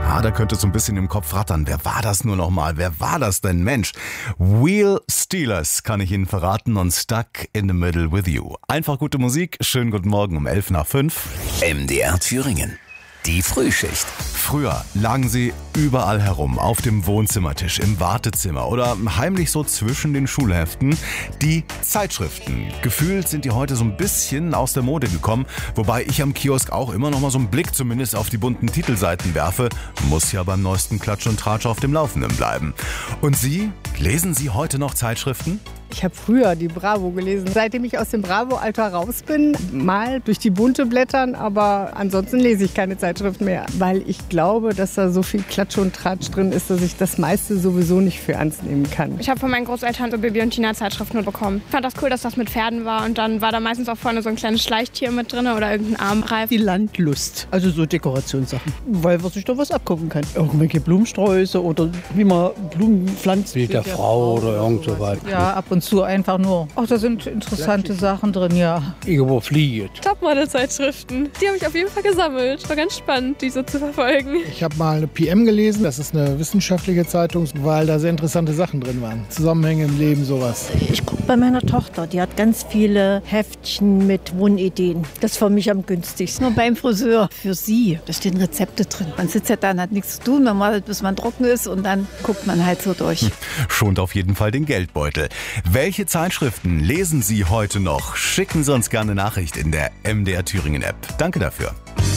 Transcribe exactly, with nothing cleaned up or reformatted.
Ah, da könnte so ein bisschen im Kopf rattern. Wer war das nur noch mal? Wer war das denn, Mensch? Wheel Stealers kann ich Ihnen verraten und Stuck in the Middle with You. Einfach gute Musik. Schönen guten Morgen um elf nach fünf. M D R Thüringen. Die Frühschicht. Früher lagen sie überall herum, auf dem Wohnzimmertisch, im Wartezimmer oder heimlich so zwischen den Schulheften. Die Zeitschriften. Gefühlt sind die heute so ein bisschen aus der Mode gekommen, wobei ich am Kiosk auch immer noch mal so einen Blick zumindest auf die bunten Titelseiten werfe. Muss ja beim neuesten Klatsch und Tratsch auf dem Laufenden bleiben. Und Sie? Lesen Sie heute noch Zeitschriften? Ich habe früher die Bravo gelesen. Seitdem ich aus dem Bravo-Alter raus bin, mal durch die Bunte blättern, aber ansonsten lese ich keine Zeitschrift mehr, weil ich glaube, dass da so viel Klatsch und Tratsch drin ist, dass ich das meiste sowieso nicht für ernst nehmen kann. Ich habe von meinen Großeltern so Bibi und Tina Zeitschriften bekommen. Ich fand das cool, dass das mit Pferden war und dann war da meistens auch vorne so ein kleines Schleichtier mit drin oder irgendein Armreif. Die Landlust, also so Dekorationssachen, weil man sich da was abgucken kann. Irgendwelche Blumensträuße oder wie man Blumen pflanzt. Bild der, der Frau oder irgend so was. Ja, ab und zu einfach nur. Ach, da sind interessante Sachen drin, ja. Irgendwo fliegt. Topmodel-Zeitschriften. Die habe ich auf jeden Fall gesammelt. War ganz spannend, die so zu verfolgen. Ich habe mal eine P M gelesen. Das ist eine wissenschaftliche Zeitung, weil da sehr interessante Sachen drin waren. Zusammenhänge im Leben, sowas. Ich gucke bei meiner Tochter. Die hat ganz viele Heftchen mit Wohnideen. Das ist für mich am günstigsten. Nur beim Friseur. Für sie. Da stehen Rezepte drin. Man sitzt ja da und hat nichts zu tun. Man wartet, bis man trocken ist und dann guckt man halt so durch. Schont auf jeden Fall den Geldbeutel. Welche Zeitschriften lesen Sie heute noch? Schicken Sie uns gerne eine Nachricht in der M D R Thüringen App. Danke dafür.